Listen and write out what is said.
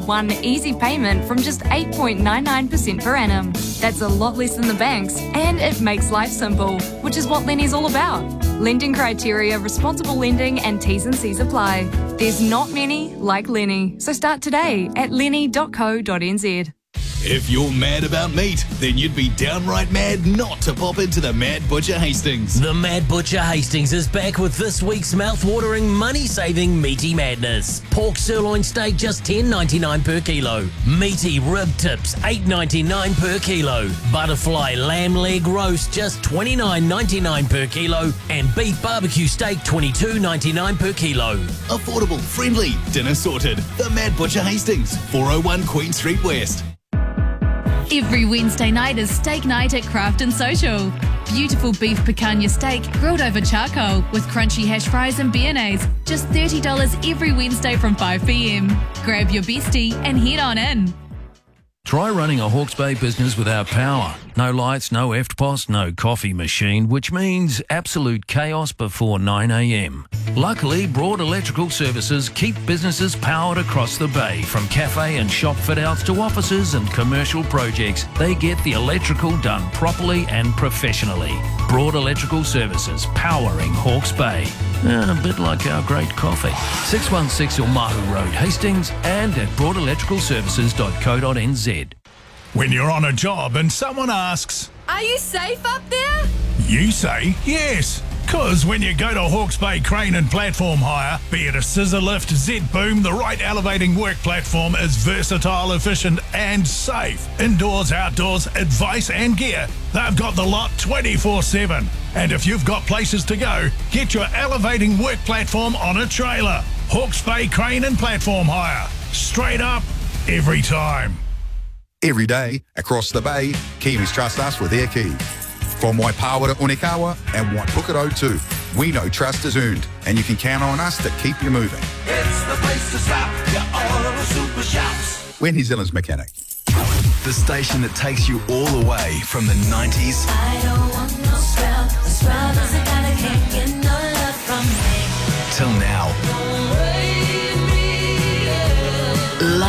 one easy payment from just 8.99% per annum. That's a lot less than the banks, and it makes life simple, which is what Lenny's all about. Lending criteria, responsible lending and T's and C's apply. There's not many like Lenny, so start today at lenny.co.nz. If you're mad about meat, then you'd be downright mad not to pop into the Mad Butcher Hastings. The Mad Butcher Hastings is back with this week's mouth-watering, money-saving meaty madness. Pork sirloin steak just $10.99 per kilo. Meaty rib tips $8.99 per kilo. Butterfly lamb leg roast just $29.99 per kilo. And beef barbecue steak $22.99 per kilo. Affordable, friendly, dinner sorted. The Mad Butcher Hastings, 401 Queen Street West. Every Wednesday night is steak night at Craft and Social. Beautiful beef picanha steak grilled over charcoal with crunchy hash fries and béarnaise. Just $30 every Wednesday from 5 p.m. Grab your bestie and head on in. Try running a Hawke's Bay business without power. No lights, no EFTPOS, no coffee machine, which means absolute chaos before 9 a.m. Luckily, Broad Electrical Services keep businesses powered across the bay. From cafe and shop fit-outs to offices and commercial projects, they get the electrical done properly and professionally. Broad Electrical Services, powering Hawke's Bay. A bit like our great coffee. 616 Omahu Road, Hastings, and at broadelectricalservices.co.nz. When you're on a job and someone asks, "Are you safe up there?" you say yes. Because when you go to Hawke's Bay Crane and Platform Hire, be it a scissor lift, Z-boom, the right elevating work platform is versatile, efficient and safe. Indoors, outdoors, advice and gear, they've got the lot 24/7. And if you've got places to go, get your elevating work platform on a trailer. Hawke's Bay Crane and Platform Hire. Straight up, every time. Every day, across the bay, Kiwis trust us with their key. From Waipawa to Unikawa and Waipukurau too, we know trust is earned and you can count on us to keep you moving. It's the place to stop, your auto super shops. We're New Zealand's mechanic. The station that takes you all the way from the 90s I don't want no scrub.